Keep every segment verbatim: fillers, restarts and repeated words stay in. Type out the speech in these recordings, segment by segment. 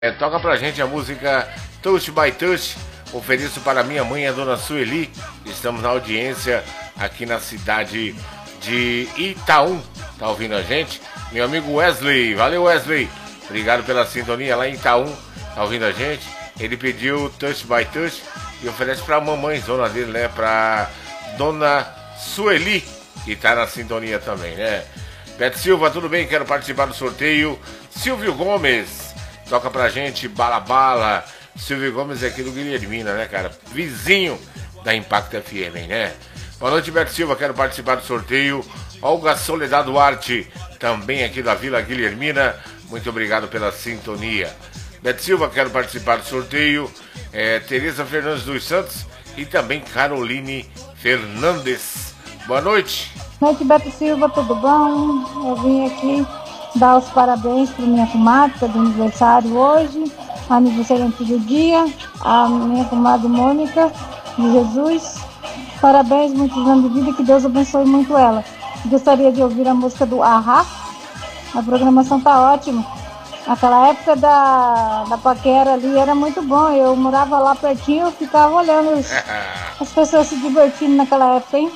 É, toca pra gente a música Touch by Touch. Ofereço para minha mãe, a dona Sueli. Estamos na audiência aqui na cidade de Itaú. Tá ouvindo a gente? Meu amigo Wesley. Valeu, Wesley. Obrigado pela sintonia lá em Itaú. Tá ouvindo a gente? Ele pediu Touch by Touch e oferece pra mamãe, zona dele, né? Pra dona Sueli, que tá na sintonia também, né? Beto Silva, tudo bem? Quero participar do sorteio. Silvio Gomes. Toca pra gente, Bala Bala. Silvio Gomes é aqui do Guilhermina, né, cara? Vizinho da Impacto F M, né? Boa noite, Beto Silva. Quero participar do sorteio. Olga Soledad Duarte, também aqui da Vila Guilhermina. Muito obrigado pela sintonia. Beto Silva, quero participar do sorteio. É, Tereza Fernandes dos Santos e também Caroline Fernandes. Boa noite. Boa noite, Beto Silva, tudo bom? Eu vim aqui dar os parabéns para minha comadre, que é do aniversário hoje, aniversariante do dia, a minha comadre Mônica de Jesus. Parabéns, muitos anos de vida, que Deus abençoe muito ela. Gostaria de ouvir a música do Ahá. A programação tá ótima. Aquela época da, da paquera ali era muito bom. Eu morava lá pertinho, eu ficava olhando os, as pessoas se divertindo naquela época, hein?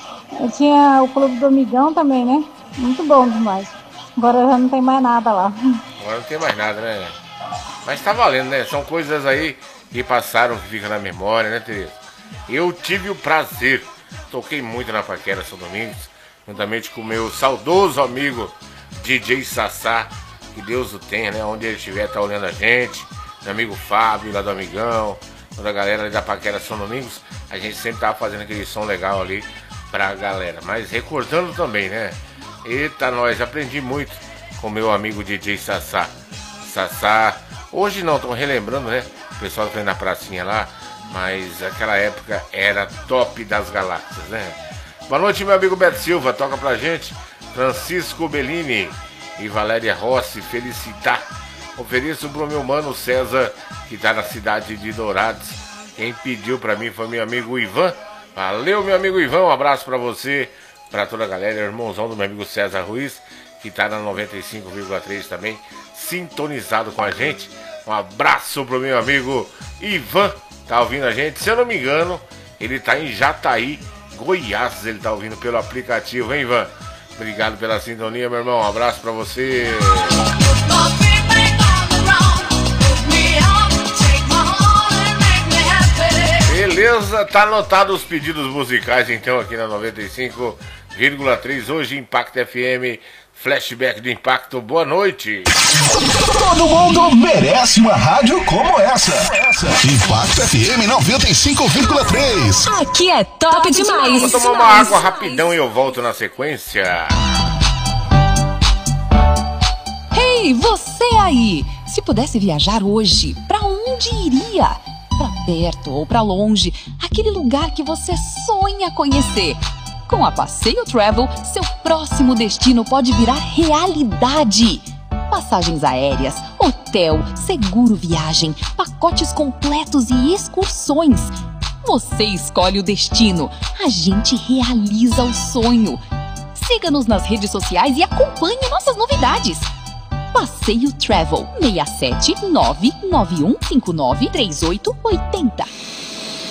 Eu tinha o Clube do Amigão também, né? Muito bom demais. Agora já não tem mais nada lá. Agora não tem mais nada, né? Mas tá valendo, né? São coisas aí que passaram, que ficam na memória, né, Tereza? Eu tive o prazer, toquei muito na Paquera São Domingos, juntamente com o meu saudoso amigo D J Sassá, que Deus o tenha, né? Onde ele estiver, tá olhando a gente. Meu amigo Fábio, lá do Amigão, toda a galera ali da Paquera São Domingos. A gente sempre tava fazendo aquele som legal ali pra galera. Mas recordando também, né? Eita, nós, aprendi muito com meu amigo D J Sassá. Sassá, hoje não, estão relembrando, né? O pessoal foi na pracinha lá, mas aquela época era top das galáxias, né? Boa noite, meu amigo Beto Silva, toca pra gente Francisco Bellini e Valéria Rossi, Felicitar. Ofereço pro meu mano César, que tá na cidade de Dourados. Quem pediu pra mim foi meu amigo Ivan. Valeu, meu amigo Ivan, um abraço pra você, pra toda a galera, irmãozão do meu amigo César Ruiz, que tá na noventa e cinco vírgula três também, sintonizado com a gente. Um abraço pro meu amigo Ivan, tá ouvindo a gente. Se eu não me engano, ele tá em Jataí, Goiás, ele tá ouvindo pelo aplicativo, hein, Ivan? Obrigado pela sintonia, meu irmão, um abraço pra você. Beleza, tá anotado os pedidos musicais então aqui na noventa e cinco vírgula três, hoje Impacto F M, flashback do Impacto, boa noite. Todo mundo merece uma rádio como essa. Impacto F M noventa e cinco vírgula três. Aqui é top, top demais. Vou tomar uma água rapidão e eu volto na sequência. Ei, você aí, se pudesse viajar hoje, pra onde iria? Pra perto ou pra longe, aquele lugar que você sonha conhecer. Com a Passeio Travel, seu próximo destino pode virar realidade. Passagens aéreas, hotel, seguro viagem, pacotes completos e excursões. Você escolhe o destino, a gente realiza o sonho. Siga-nos nas redes sociais e acompanhe nossas novidades. Passeio Travel, seis sete nove nove um cinco nove três oito oito zero.